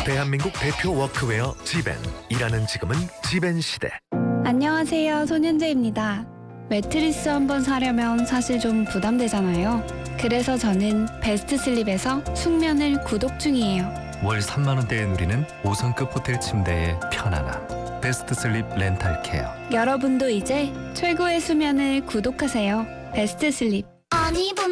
대한민국 대표 워크웨어 지벤. 일하는 지금은 지벤 시대. 안녕하세요, 손현재입니다. 매트리스 한번 사려면 사실 좀 부담되잖아요. 그래서 저는 베스트 슬립에서 숙면을 구독 중이에요. 월 3만 원대에 누리는 5성급 호텔 침대의 편안함. 베스트 슬립 렌탈 케어. 여러분도 이제 최고의 수면을 구독하세요. 베스트 슬립. 어디 보면